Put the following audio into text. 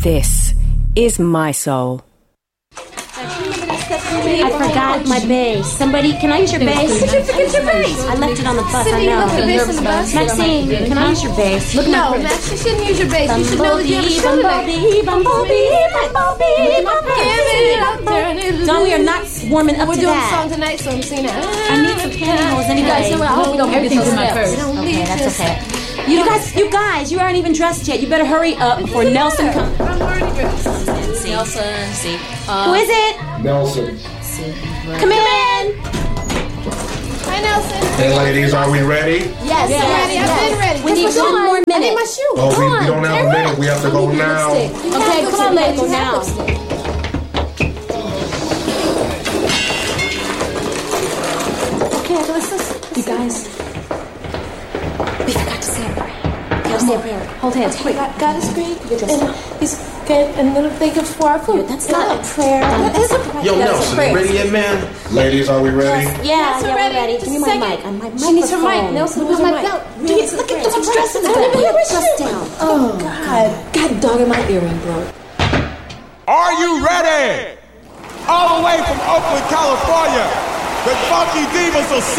This is my soul. I forgot my bass. Somebody, can I use your bass? Did you forget your bass? I left it on the bus, Cindy, I know. you left the bass on the bus? Maxine, can I use your bass? Look No, Max, you shouldn't use your bass. You should know that you have a show Bumblebee, tonight. Bumblebee. No, we are not warming up We're to doing a that. song tonight, so I'm singing that. I need some pantyhose anyway. You guys know what? I hope we don't forget those steps. Okay, that's okay. You guys, you aren't even dressed yet. You better hurry up before Nelson comes. I'm already dressed. Nelson, see. Who is it? Nelson. Come in. Hi, Nelson. Hey, ladies, are we ready? Yes, I'm ready. I've been ready. We need one more minute. I need my shoe. Oh, we don't have a minute. We have to go now. Okay, come on, let's go now. Okay, listen. You guys, we forgot to say a prayer. Say a prayer. Hold hands, quick. God is great, and He's good, and little thing of for our food. That's not a prayer. That is a prayer. Yo, That's Nelson, a prayer. you ready yet, man? Ladies, are we ready? Yeah, Yes, we're we're ready. ready. Give me my Second. mic. My microphone. She needs her mic. Nelson, where's her mic? Look at the dress in the back. Dress down. Oh, God. God dog in my earring, bro. Are you ready? All the way from Oakland, California, the Funky Divas of